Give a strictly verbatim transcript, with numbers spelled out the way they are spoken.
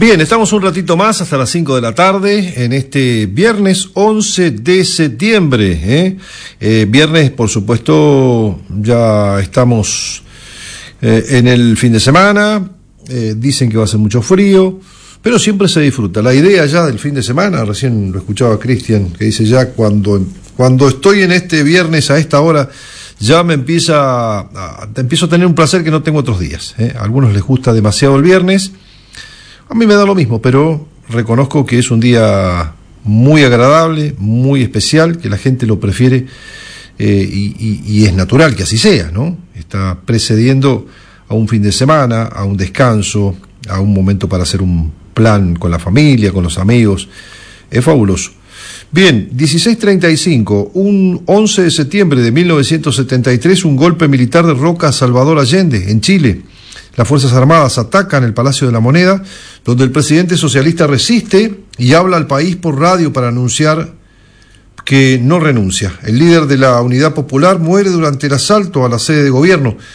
Bien, estamos un ratito más hasta las cinco de la tarde en este viernes once de septiembre. ¿eh? Eh, viernes, por supuesto, ya estamos eh, en el fin de semana. Eh, dicen que va a ser mucho frío, pero siempre se disfruta. La idea ya del fin de semana, recién lo escuchaba Cristian, que dice ya cuando, cuando estoy en este viernes a esta hora, ya me empieza a, empiezo a tener un placer que no tengo otros días. ¿eh? A algunos les gusta demasiado el viernes. A mí me da lo mismo, pero reconozco que es un día muy agradable, muy especial, que la gente lo prefiere eh, y, y, y es natural que así sea, ¿no? Está precediendo a un fin de semana, a un descanso, a un momento para hacer un plan con la familia, con los amigos. Es fabuloso. Bien, dieciséis treinta y cinco, un once de septiembre de mil novecientos setenta y tres, un golpe militar derroca a Salvador Allende en Chile. Las Fuerzas Armadas atacan el Palacio de la Moneda, donde el presidente socialista resiste y habla al país por radio para anunciar que no renuncia. El líder de la Unidad Popular muere durante el asalto a la sede de gobierno.